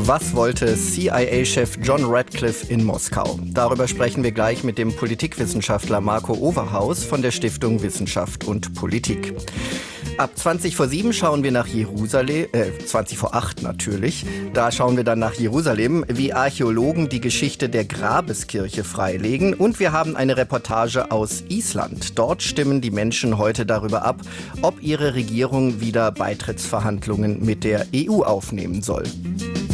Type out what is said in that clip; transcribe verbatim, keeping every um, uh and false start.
Was wollte C I A-Chef John Ratcliffe in Moskau? Darüber sprechen wir gleich mit dem Politikwissenschaftler Marco Overhaus von der Stiftung Wissenschaft und Politik. Ab zwanzig vor sieben schauen wir nach Jerusalem, äh, zwanzig vor acht natürlich. Da schauen wir dann nach Jerusalem, wie Archäologen die Geschichte der Grabeskirche freilegen. Und wir haben eine Reportage aus Island. Dort stimmen die Menschen heute darüber ab, ob ihre Regierung wieder Beitrittsverhandlungen mit der E U aufnehmen soll.